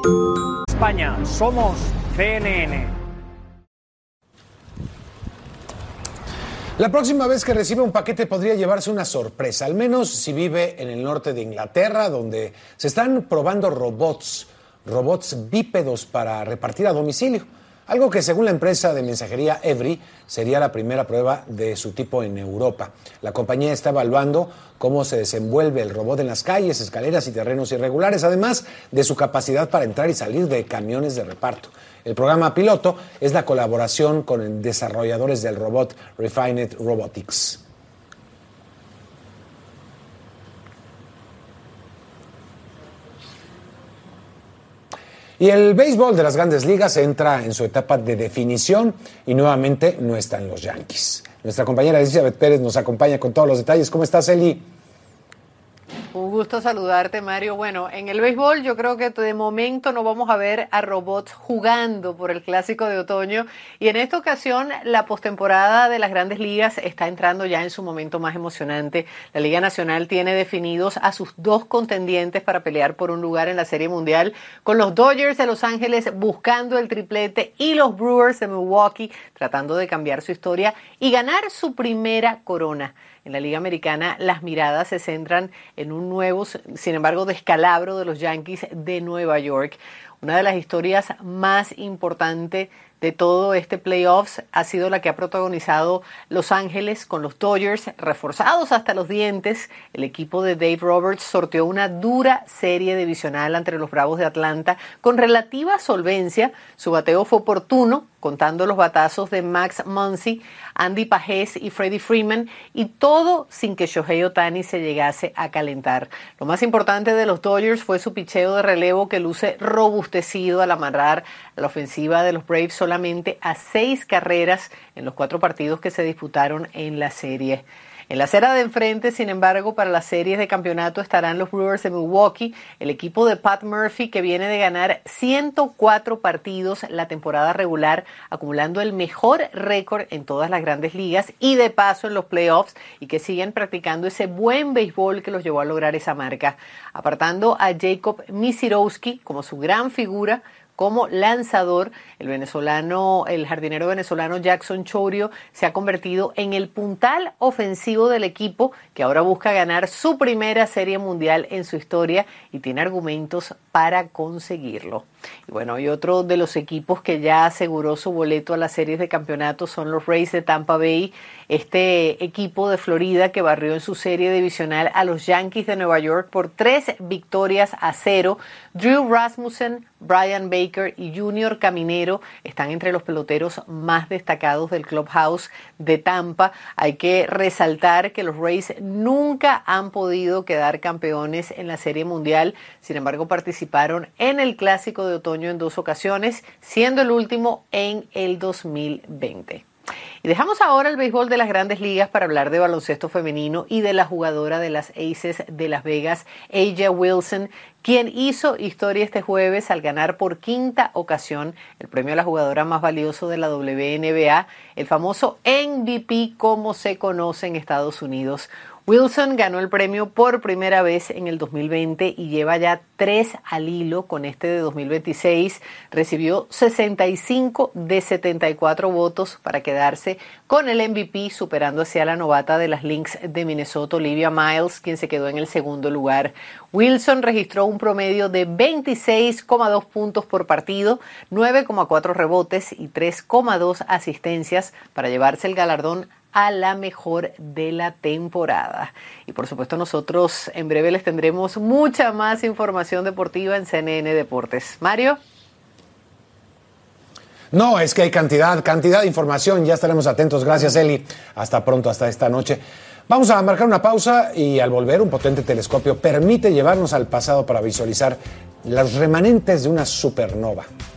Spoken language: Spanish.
España, somos CNN. La próxima vez que reciba un paquete podría llevarse una sorpresa, al menos si vive en el norte de Inglaterra, donde se están probando robots bípedos para repartir a domicilio. Algo que, según la empresa de mensajería Evri, sería la primera prueba de su tipo en Europa. La compañía está evaluando cómo se desenvuelve el robot en las calles, escaleras y terrenos irregulares, además de su capacidad para entrar y salir de camiones de reparto. El programa piloto es la colaboración con desarrolladores del robot Refined Robotics. Y el béisbol de las Grandes Ligas entra en su etapa de definición y nuevamente no están los Yankees. Nuestra compañera Elizabeth Pérez nos acompaña con todos los detalles. ¿Cómo estás, Eli? Un gusto saludarte, Mario. Bueno, en el béisbol yo creo que de momento no vamos a ver a robots jugando por el Clásico de Otoño, y en esta ocasión la postemporada de las Grandes Ligas está entrando ya en su momento más emocionante. La Liga Nacional tiene definidos a sus dos contendientes para pelear por un lugar en la Serie Mundial, con los Dodgers de Los Ángeles buscando el triplete y los Brewers de Milwaukee tratando de cambiar su historia y ganar su primera corona. En la Liga Americana las miradas se centran en un nuevo, sin embargo, descalabro de los Yankees de Nueva York. Una de las historias más importantes de todo este playoffs ha sido la que ha protagonizado Los Ángeles con los Dodgers reforzados hasta los dientes. El equipo de Dave Roberts sorteó una dura serie divisional entre los Bravos de Atlanta con relativa solvencia. Su bateo fue oportuno, contando los batazos de Max Muncy, Andy Pajés y Freddie Freeman, y todo sin que Shohei Ohtani se llegase a calentar. Lo más importante de los Dodgers fue su picheo de relevo, que luce robustecido al amarrar la ofensiva de los Braves solamente a 6 carreras en los 4 partidos que se disputaron en la serie. En la acera de enfrente, sin embargo, para las series de campeonato estarán los Brewers de Milwaukee, el equipo de Pat Murphy, que viene de ganar 104 partidos la temporada regular, acumulando el mejor récord en todas las Grandes Ligas y de paso en los playoffs, y que siguen practicando ese buen béisbol que los llevó a lograr esa marca. Apartando a Jacob Misirowski como su gran figura, como lanzador, el jardinero venezolano Jackson Chourio se ha convertido en el puntal ofensivo del equipo, que ahora busca ganar su primera Serie Mundial en su historia y tiene argumentos para conseguirlo. Y bueno, y otro de los equipos que ya aseguró su boleto a las series de campeonato son los Rays de Tampa Bay, este equipo de Florida que barrió en su serie divisional a los Yankees de Nueva York por 3-0. Drew Rasmussen, Brian Baker y Junior Caminero están entre los peloteros más destacados del clubhouse de Tampa. Hay que resaltar que los Rays nunca han podido quedar campeones en la Serie Mundial. Sin embargo, participaron en el Clásico de Otoño en 2 ocasiones, siendo el último en el 2020. Y dejamos ahora el béisbol de las Grandes Ligas para hablar de baloncesto femenino y de la jugadora de las Aces de Las Vegas, A'ja Wilson, quien hizo historia este jueves al ganar por 5ª ocasión el premio a la jugadora más valioso de la WNBA, el famoso MVP como se conoce en Estados Unidos. Wilson ganó el premio por primera vez en el 2020 y lleva ya 3 al hilo con este de 2026. Recibió 65 de 74 votos para quedarse con el MVP, superando así a la novata de las Lynx de Minnesota, Olivia Miles, quien se quedó en el segundo lugar. Wilson registró un promedio de 26,2 puntos por partido, 9,4 rebotes y 3,2 asistencias para llevarse el galardón a la mejor de la temporada. Y por supuesto nosotros en breve les tendremos mucha más información deportiva en CNN Deportes. Mario. No, es que hay cantidad de información, ya estaremos atentos. Gracias, Eli. Hasta pronto, hasta esta noche. Vamos a marcar una pausa y al volver un potente telescopio permite llevarnos al pasado para visualizar los remanentes de una supernova.